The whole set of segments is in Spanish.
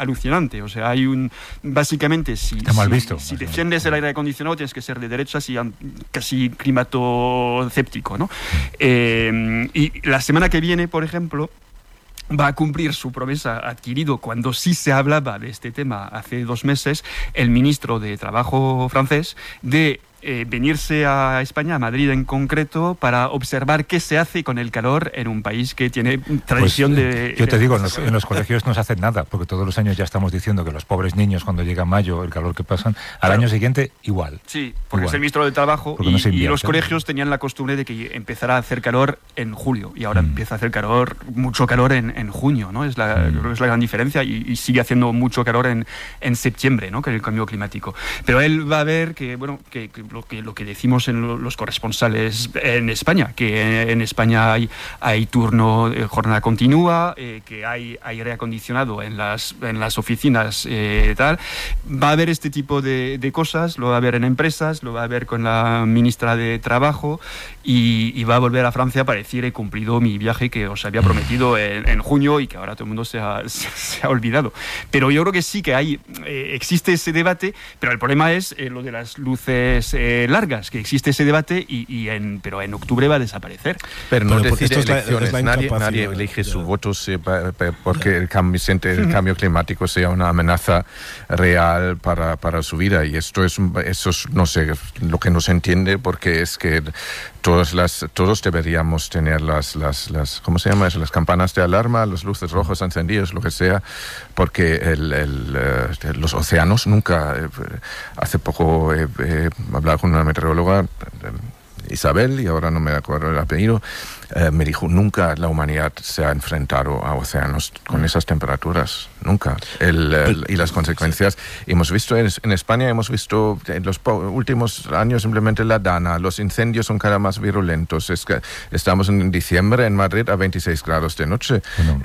alucinante. O sea, hay básicamente, si defiendes el aire acondicionado, tienes que ser de derechas y casi climato-escéptico, ¿no? Y la semana que viene, por ejemplo, va a cumplir su promesa adquirido cuando sí se hablaba de este tema hace 2 meses, el ministro de Trabajo francés, de venirse a España, a Madrid en concreto, para observar qué se hace con el calor en un país que tiene tradición de... Yo te digo, en los colegios no se hace nada, porque todos los años ya estamos diciendo que los pobres niños, cuando llega mayo, el calor que pasan, al año siguiente igual. Sí, porque es el ministro de Trabajo y los colegios tenían la costumbre de que empezara a hacer calor en julio y ahora empieza a hacer mucho calor en junio, ¿no? Es la gran diferencia y sigue haciendo mucho calor en septiembre, ¿no? Con el cambio climático. Pero él va a ver que, bueno, que lo que decimos en los corresponsales en España, que en España hay turno, jornada continua, que hay aire acondicionado en las oficinas, tal. Va a haber este tipo de cosas, lo va a ver en empresas, lo va a ver con la ministra de Trabajo y va a volver a Francia para decir: he cumplido mi viaje que os había prometido en junio y que ahora todo el mundo se ha olvidado. Pero yo creo que sí que existe ese debate, pero el problema es lo de las luces largas, que existe ese debate pero en octubre va a desaparecer. Pero no decide elecciones, nadie elige su voto porque el cambio climático sea una amenaza real para su vida, y eso es no sé lo que no se entiende, porque es que todos deberíamos tener las ¿cómo se llama eso? Las campanas de alarma, las luces rojas encendidas, lo que sea, porque los océanos nunca... hace poco he hablado con una meteoróloga, Isabel, y ahora no me acuerdo el apellido, me dijo: nunca la humanidad se ha enfrentado a océanos con esas temperaturas, nunca. Y las consecuencias hemos visto en España, hemos visto en los últimos años simplemente la Dana, los incendios son cada más virulentos. Es que estamos en diciembre en Madrid a 26 grados de noche.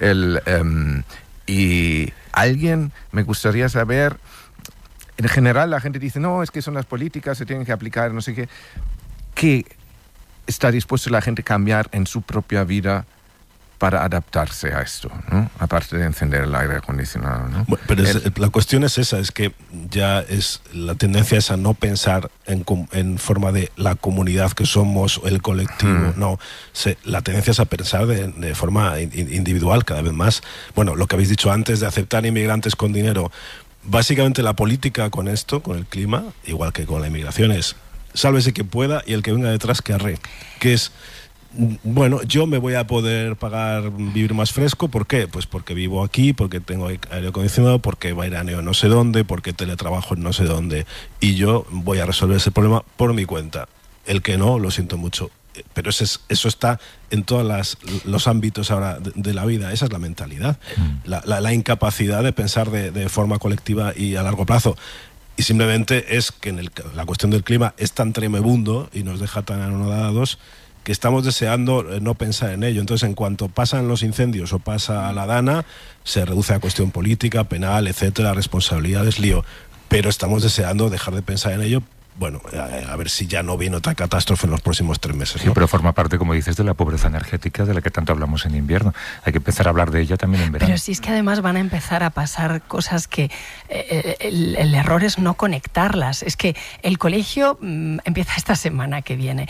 Y me gustaría saber, en general la gente dice: no, es que son las políticas, se tienen que aplicar, no sé qué. ¿Qué está dispuesta la gente a cambiar en su propia vida para adaptarse a esto, ¿no? Aparte de encender el aire acondicionado, ¿no? Bueno, pero la cuestión es esa, es que ya es la tendencia es a no pensar en forma de la comunidad que somos, el colectivo, no. La tendencia es a pensar de forma individual cada vez más. Bueno, lo que habéis dicho antes de aceptar inmigrantes con dinero, básicamente la política con esto, con el clima, igual que con la inmigración, es: sálvese quien pueda y el que venga detrás que arre. Que es, bueno, yo me voy a poder pagar vivir más fresco. ¿Por qué? Pues porque vivo aquí, porque tengo aire acondicionado, porque vairaneo no sé dónde, porque teletrabajo en no sé dónde. Y yo voy a resolver ese problema por mi cuenta. El que no, lo siento mucho. Pero eso está en todos los ámbitos ahora de la vida. Esa es la mentalidad. La incapacidad de pensar de forma colectiva y a largo plazo. Y simplemente es que la cuestión del clima es tan tremebundo y nos deja tan anodados que estamos deseando no pensar en ello. Entonces, en cuanto pasan los incendios o pasa la Dana, se reduce a cuestión política, penal, etcétera, responsabilidades, lío. Pero estamos deseando dejar de pensar en ello. Bueno, a ver si ya no viene otra catástrofe en los próximos 3 meses, ¿no? Sí, pero forma parte, como dices, de la pobreza energética de la que tanto hablamos en invierno. Hay que empezar a hablar de ella también en verano. Pero si es que además van a empezar a pasar cosas que el error es no conectarlas. Es que el colegio empieza esta semana que viene.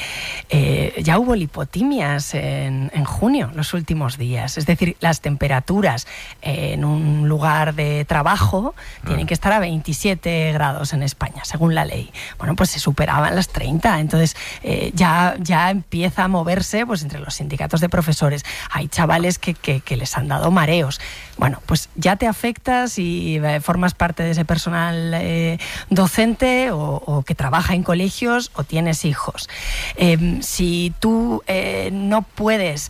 Ya hubo lipotimias en junio, los últimos días. Es decir, las temperaturas en un lugar de trabajo tienen que estar a 27 grados en España, según la ley. Bueno, pues se superaban las 30, entonces ya empieza a moverse pues entre los sindicatos de profesores. Hay chavales que les han dado mareos. Bueno, pues ya te afectas y formas parte de ese personal docente o que trabaja en colegios o tienes hijos. Si tú no puedes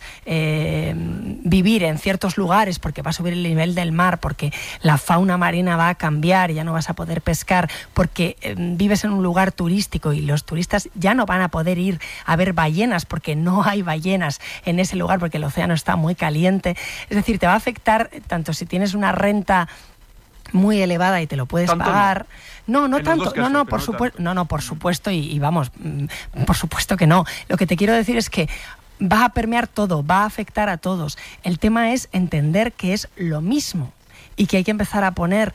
vivir en ciertos lugares porque va a subir el nivel del mar, porque la fauna marina va a cambiar, ya no vas a poder pescar, porque vives en un lugar turístico y los turistas ya no van a poder ir a ver ballenas porque no hay ballenas en ese lugar porque el océano está muy caliente. Es decir, te va a afectar tanto si tienes una renta muy elevada y te lo puedes pagar. No tanto, por supuesto, y vamos, por supuesto que no. Lo que te quiero decir es que va a permear todo, va a afectar a todos. El tema es entender que es lo mismo y que hay que empezar a poner